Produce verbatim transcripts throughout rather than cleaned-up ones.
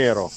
Vero.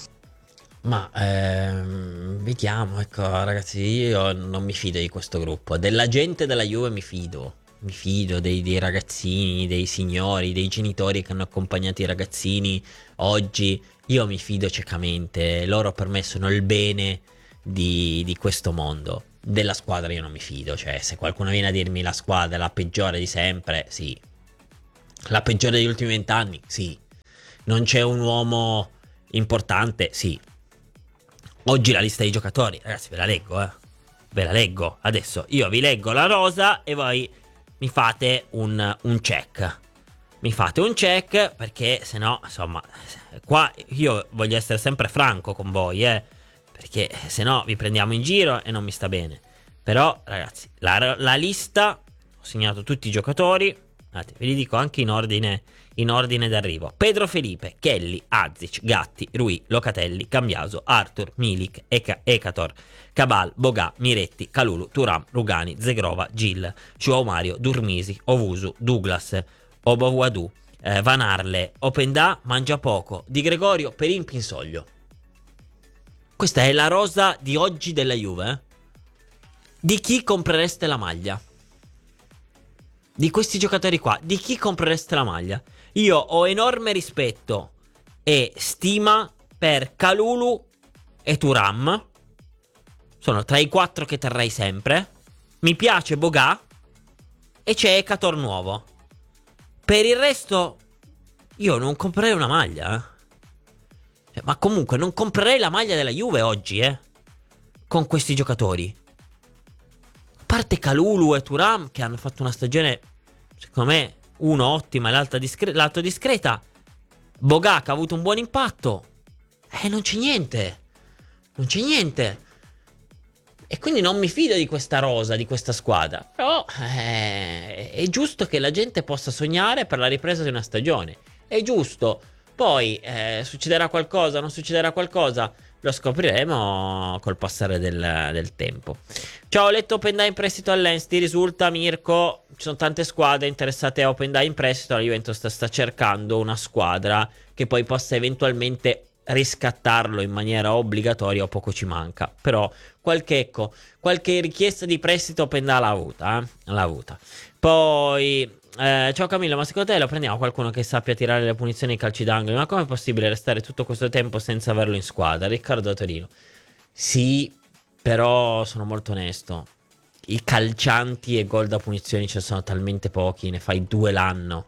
Ma ehm, vediamo, ecco ragazzi, io non mi fido di questo gruppo. Della gente della Juve mi fido. Mi fido dei, dei ragazzini, dei signori, dei genitori che hanno accompagnato i ragazzini oggi. Io mi fido ciecamente. Loro per me sono il bene di, di questo mondo. Della squadra io non mi fido. Cioè, se qualcuno viene a dirmi la squadra è la peggiore di sempre, sì. La peggiore degli ultimi vent'anni, sì. Non c'è un uomo importante, sì. Oggi la lista dei giocatori, ragazzi, ve la leggo, eh. Ve la leggo. Adesso io vi leggo la rosa e voi mi fate un, un check. Mi fate un check perché se no, insomma, qua io voglio essere sempre franco con voi, eh. Perché se no vi prendiamo in giro e non mi sta bene. Però, ragazzi, la, la lista, ho segnato tutti i giocatori. Guardate, ve li dico anche in ordine, in ordine d'arrivo. Pedro Felipe, Kelly, Azic, Gatti, Rui, Locatelli, Cambiaso, Arthur, Milik, Eka, Ekator, Cabal, Boga, Miretti, Kalulu, Turam, Rugani, Zegrova, Gil, Joao Mario, Durmisi, Ovusu, Douglas, Obowadu, eh, Van Arle, Openda, Mangia Poco, Di Gregorio, Perin, Pinsoglio. Questa è la rosa di oggi della Juve, eh? Di chi comprereste la maglia? Di questi giocatori qua, di chi comprereste la maglia? Io ho enorme rispetto e stima per Kalulu e Thuram. Sono tra i quattro che terrei sempre. Mi piace Boga e c'è Ekator nuovo. Per il resto io non comprerei una maglia, eh. Ma comunque non comprerei la maglia della Juve oggi, eh, con questi giocatori. A parte Kalulu e Thuram che hanno fatto una stagione, secondo me, uno ottima e l'altra discre- l'altro discreta. Boga che ha avuto un buon impatto. Eh, non c'è niente. Non c'è niente. E quindi non mi fido di questa rosa, di questa squadra. Però eh, è giusto che la gente possa sognare per la ripresa di una stagione. È giusto. Poi eh, succederà qualcosa, non succederà qualcosa, lo scopriremo col passare del, del tempo. Ciao, ho letto Openda in prestito all'Lens. Ti risulta, Mirko? Ci sono tante squadre interessate a Openda in prestito. La Juventus sta, sta cercando una squadra che poi possa eventualmente riscattarlo in maniera obbligatoria, o poco ci manca. Però qualche, ecco, qualche richiesta di prestito Openda l'ha avuta, eh? L'ha avuta. Poi eh, ciao Camillo, ma secondo te lo prendiamo qualcuno che sappia tirare le punizioni ai calci d'angolo? Ma come è possibile restare tutto questo tempo senza averlo in squadra? Riccardo da Torino. Sì, però sono molto onesto. I calcianti e gol da punizioni ce ne sono talmente pochi, ne fai due l'anno.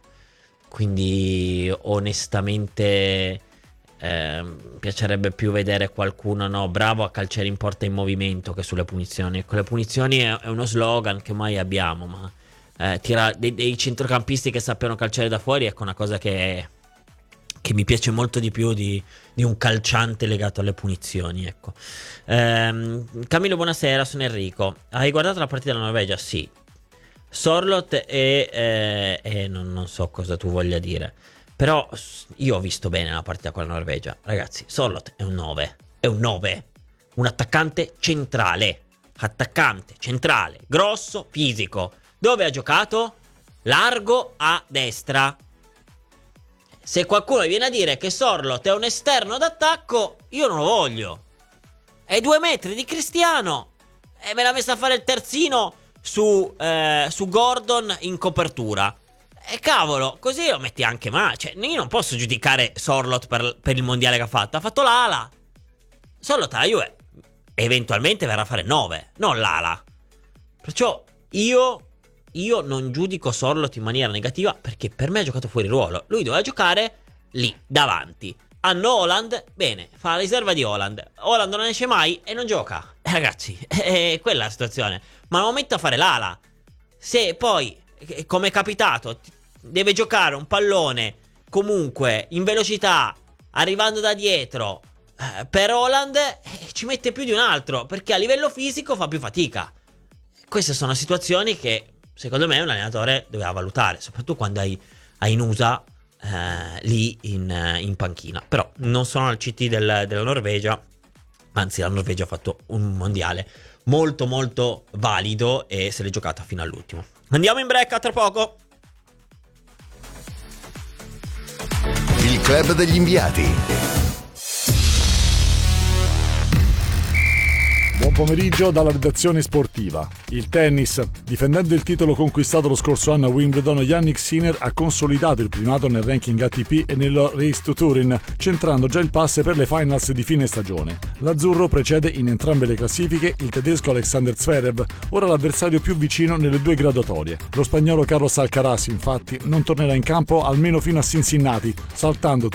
Quindi onestamente eh, mi piacerebbe più vedere qualcuno, no, bravo a calciare in porta in movimento che sulle punizioni. Con le punizioni è, è uno slogan che mai abbiamo, ma eh, tira, dei, dei centrocampisti che sappiano calciare da fuori, ecco, una cosa che, che mi piace molto di più di, di un calciante legato alle punizioni, ecco. ehm, Camillo, buonasera, sono Enrico. Hai guardato la partita della Norvegia? Sì. Sorlot e, eh, e non, non so cosa tu voglia dire, però io ho visto bene la partita con la Norvegia. Ragazzi, Sorlot è un nove. È un nove. Un attaccante centrale. Attaccante centrale, grosso, fisico. Dove ha giocato? Largo a destra. Se qualcuno viene a dire che Sorlot è un esterno d'attacco, io non lo voglio. È due metri di Cristiano e me l'ha messa a fare il terzino su, eh, su Gordon in copertura. E cavolo, così lo metti anche male. Cioè, io non posso giudicare Sorlot per, per il mondiale che ha fatto. Ha fatto l'ala. Sorlot alla Juve eventualmente verrà a fare nove, non l'ala. Perciò io, io non giudico Sorlot in maniera negativa, perché per me ha giocato fuori ruolo. Lui doveva giocare lì, davanti. Hanno Haaland, bene, fa la riserva di Haaland. Haaland non esce mai e non gioca. Eh, ragazzi, è quella la situazione. Ma al momento a fare l'ala. Se poi, come è capitato, deve giocare un pallone comunque in velocità, arrivando da dietro, eh, per Haaland, eh, ci mette più di un altro, perché a livello fisico fa più fatica. Queste sono situazioni che secondo me un allenatore doveva valutare, soprattutto quando hai, hai Nusa eh, lì in, in panchina. Però non sono al C T del, della Norvegia, anzi la Norvegia ha fatto un mondiale molto molto valido e se l'è giocata fino all'ultimo. Andiamo in break, a tra poco. Il club degli inviati. pomeriggio dalla redazione sportiva. Il tennis. Difendendo il titolo conquistato lo scorso anno a Wimbledon, Jannik Sinner ha consolidato il primato nel ranking A T P e nel Race to Turin, centrando già il pass per le finals di fine stagione. L'azzurro precede in entrambe le classifiche il tedesco Alexander Zverev, ora l'avversario più vicino nelle due graduatorie. Lo spagnolo Carlos Alcaraz, infatti, non tornerà in campo almeno fino a Cincinnati, saltando